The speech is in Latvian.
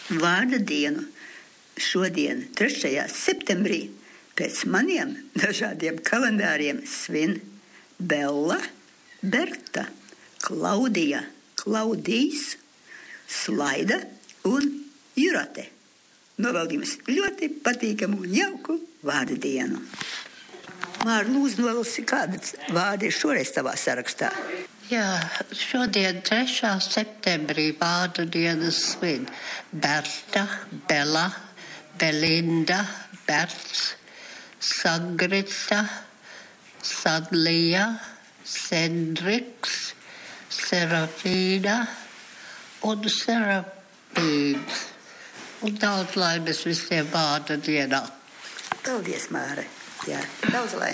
Vārda dienu šodien, 3. septembrī, pēc maniem dažādiem kalendāriem svin Bella, Berta, Klaudija, Klaudijs, Slaida un Jurate. Novēlu jums ļoti patīkamu un jauku vārdu dienu. Māra, lūdzu, novelsi, kāda vārdi ir šoreiz tavā sarakstā? Jā, šodien 3. septembrī vārdu dienas svin Berta, Bela, Belinda, Berts, Sagrita, Sadlija, Sendriks, Serafīna un Serapīns. Un daudz laimes visiem vārda dienā. Paldies, Māra. Jā, daudz laimes.